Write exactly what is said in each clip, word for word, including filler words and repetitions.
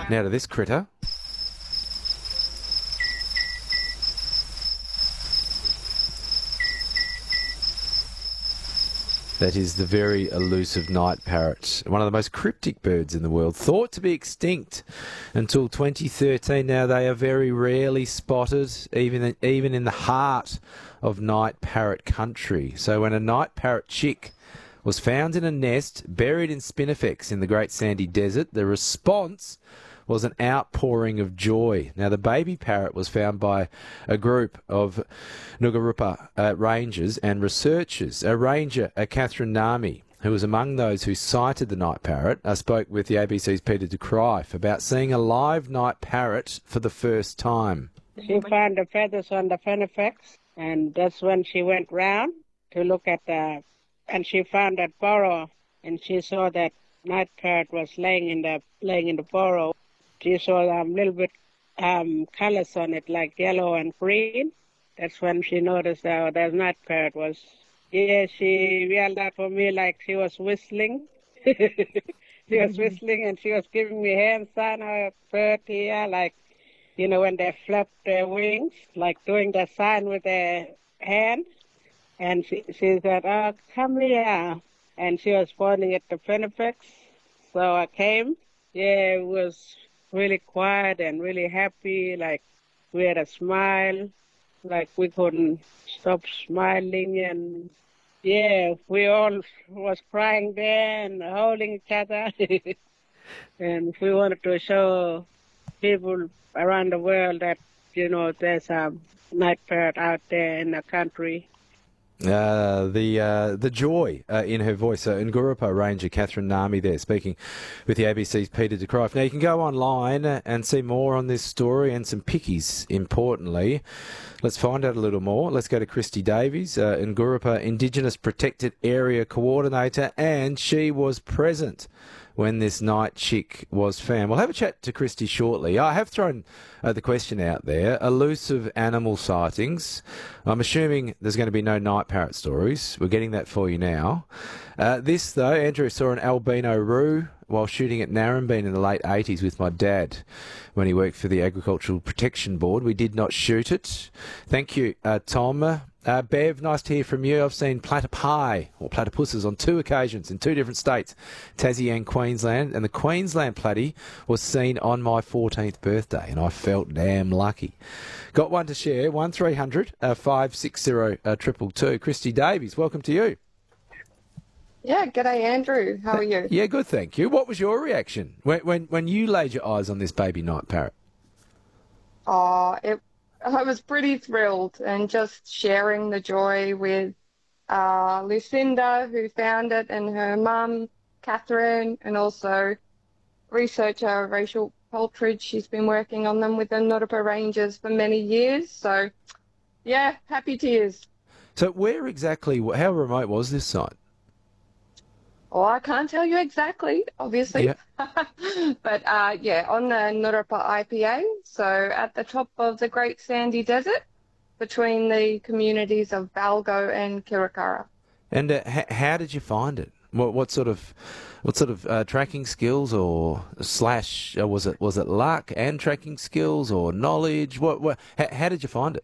Now to this critter. That is the very elusive night parrot, one of the most cryptic birds in the world, thought to be extinct until twenty thirteen. Now they are very rarely spotted, even even in the heart of night parrot country. So when a night parrot chick was found in a nest buried in spinifex in the Great Sandy Desert, the response was an outpouring of joy. Now, the baby parrot was found by a group of Ngurupa uh, rangers and researchers. A ranger, uh, Catherine Nami, who was among those who sighted the night parrot, uh, spoke with the A B C's Peter de Cruyff about seeing a live night parrot for the first time. She found the feathers on the spinifex, and that's when she went round to look at the... And she found that burrow, and she saw that night parrot was laying in the laying in the burrow. She saw a um, little bit um, colors on it, like yellow and green. That's when she noticed that that night parrot was... Yeah, she yelled out for me like she was whistling. She was whistling, and she was giving me hand sign or bird here, like, you know, when they flap their wings, like doing the sign with their hand. And she, she said, oh, come here. And she was pointing at the spinifex. So I came. Yeah, it was really quiet and really happy. Like, we had a smile. Like, we couldn't stop smiling. And, yeah, we all was crying there and holding each other. And we wanted to show people around the world that, you know, there's a night parrot out there in the country. Uh, the uh, the joy uh, in her voice. Uh, Ngurupa Ranger Catherine Nami there speaking with the A B C's Peter de Cruyff. Now you can go online and see more on this story and some pickies, importantly. Let's find out a little more. Let's go to Christy Davies, uh, Ngurupa Indigenous Protected Area Coordinator, and she was present when this night chick was found. We'll have a chat to Christy shortly. I have thrown uh, the question out there. Elusive animal sightings. I'm assuming there's going to be no night parrot stories. We're getting that for you now. Uh, this, though, Andrew saw an albino roo while shooting at Narrabeen in the late eighties with my dad when he worked for the Agricultural Protection Board. We did not shoot it. Thank you, uh, Tom. Uh, Bev, nice to hear from you. I've seen platypi, or platypuses, on two occasions in two different states, Tassie and Queensland, and the Queensland platy was seen on my fourteenth birthday, and I felt damn lucky. Got one to share, one three hundred five six zero two two two. Christy Davies, welcome to you. Yeah, g'day Andrew. How are you? Yeah, good, thank you. What was your reaction when when, when you laid your eyes on this baby night parrot? Oh, it I was pretty thrilled and just sharing the joy with uh, Lucinda, who found it, and her mum, Catherine, and also researcher Rachel Poltridge. She's been working on them with the Ngurupa Rangers for many years. So, yeah, happy tears. So where exactly, how remote was this site? Oh, I can't tell you exactly, obviously. Yeah. But, uh, yeah, on the Ngurupa I P A, so at the top of the Great Sandy Desert, between the communities of Balgo and Kirakara. And uh, h- how did you find it? What, what sort of, what sort of uh, tracking skills, or slash uh, was it was it luck and tracking skills, or knowledge? What, what how, how did you find it?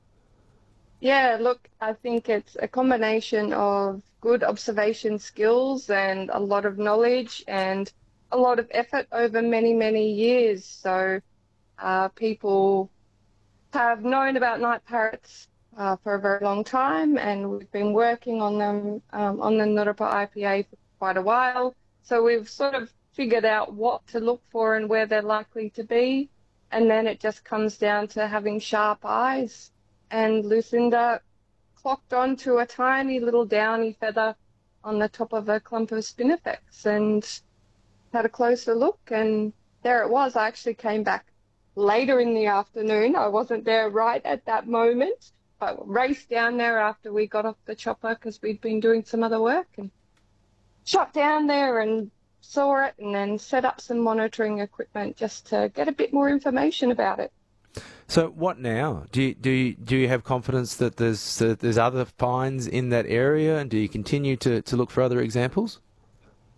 Yeah, look, I think it's a combination of good observation skills and a lot of knowledge and a lot of effort over many, many years. So uh, people have known about night parrots uh, for a very long time, and we've been working on them um, on the Ngurupa I P A for quite a while. So we've sort of figured out what to look for and where they're likely to be, and then it just comes down to having sharp eyes. And Lucinda clocked onto a tiny little downy feather on the top of a clump of spinifex and had a closer look, and there it was. I actually came back later in the afternoon. I wasn't there right at that moment, but raced down there after we got off the chopper because we'd been doing some other work, and shot down there and saw it, and then set up some monitoring equipment just to get a bit more information about it. So what now? Do you, do you, do you have confidence that there's uh, there's other finds in that area, and do you continue to, to look for other examples?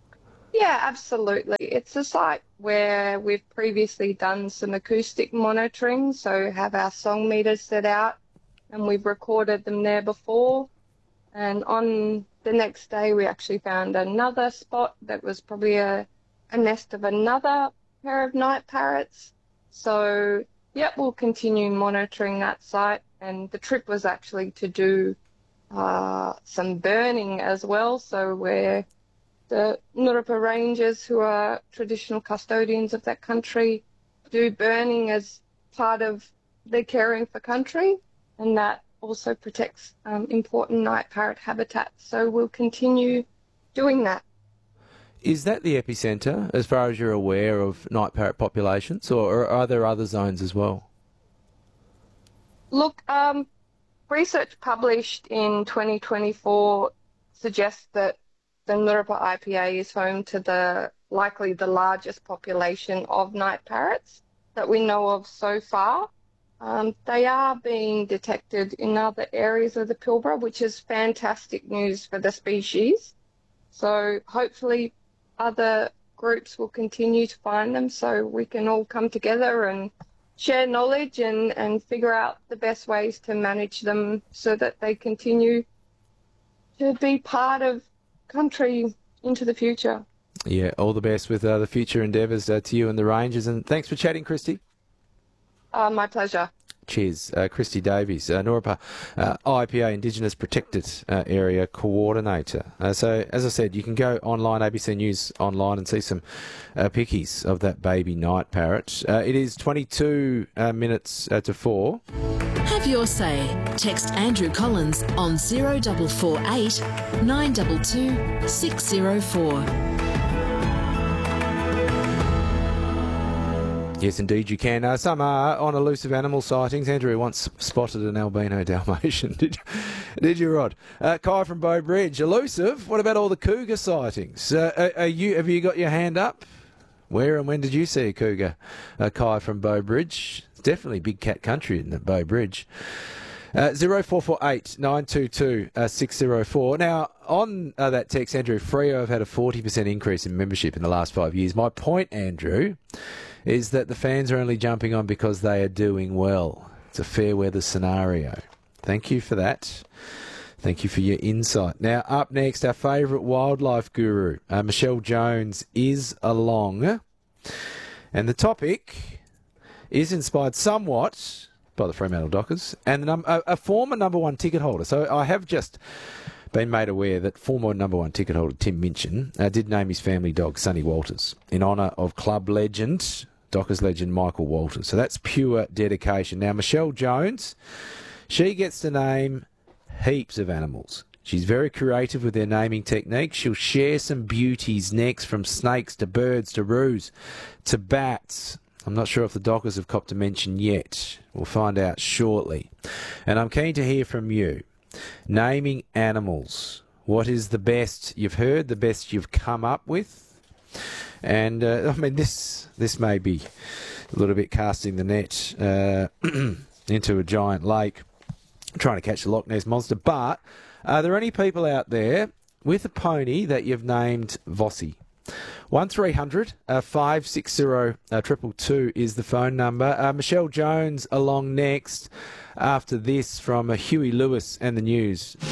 Yeah, absolutely. It's a site where we've previously done some acoustic monitoring, so have our song meters set out, and we've recorded them there before. And on the next day, we actually found another spot that was probably a, a nest of another pair of night parrots. So, yep, we'll continue monitoring that site. And the trip was actually to do uh, some burning as well. So we're the Ngururrpa Rangers, who are traditional custodians of that country, do burning as part of their caring for country, and that also protects um, important night parrot habitat. So we'll continue doing that. Is that the epicentre, as far as you're aware, of night parrot populations, or are there other zones as well? Look, um, research published in twenty twenty-four suggests that the Ngururrpa I P A is home to the likely the largest population of night parrots that we know of so far. Um, they are being detected in other areas of the Pilbara, which is fantastic news for the species. So hopefully other groups will continue to find them so we can all come together and share knowledge and, and figure out the best ways to manage them so that they continue to be part of country into the future. Yeah, all the best with uh, the future endeavours uh, to you and the Rangers, and thanks for chatting, Christy. Uh, my pleasure. Cheers. Uh, Christy Davies, uh, Ngururrpa uh, I P A Indigenous Protected uh, Area Coordinator. Uh, so, as I said, you can go online, A B C News online, and see some uh, pickies of that baby night parrot. Uh, it is twenty-two uh, minutes uh, to four. Have your say. Text Andrew Collins on zero four four eight, nine two two, six zero four. Yes, indeed you can. Uh, some are on elusive animal sightings. Andrew once spotted an albino Dalmatian. Did you, did you Rod? Uh, Kai from Bow Bridge. Elusive? What about all the cougar sightings? Uh, are, are you, have you got your hand up? Where and when did you see a cougar? Uh, Kai from Bow Bridge. It's definitely big cat country in the Bow Bridge. Uh, zero four four eight, nine two two, six zero four. Now, on uh, that text, Andrew, Freo have had a forty percent increase in membership in the last five years. My point, Andrew, is that the fans are only jumping on because they are doing well. It's a fair weather scenario. Thank you for that. Thank you for your insight. Now, up next, our favourite wildlife guru, uh, Michelle Jones, is along. And the topic is inspired somewhat by the Fremantle Dockers and the num- a, a former number one ticket holder. So I have just been made aware that former number one ticket holder Tim Minchin uh, did name his family dog Sonny Walters in honour of club legend, Dockers legend Michael Walters. So that's pure dedication. Now, Michelle Jones, she gets to name heaps of animals. She's very creative with their naming techniques. She'll share some beauties next, from snakes to birds to roos to bats. I'm not sure if the Dockers have copped a mention yet. We'll find out shortly. And I'm keen to hear from you. Naming animals. What is the best you've heard, the best you've come up with? And, uh, I mean, this this may be a little bit casting the net uh, into a giant lake, trying to catch the Loch Ness Monster. But are there any people out there with a pony that you've named Vossi? one three hundred, five six zero, two two two is the phone number. Uh, Michelle Jones along next after this from uh, Huey Lewis and the News.